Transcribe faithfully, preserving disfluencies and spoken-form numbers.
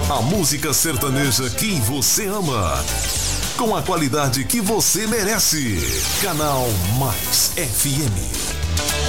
A música sertaneja que você ama, com a qualidade que você merece. Canal Mais F M.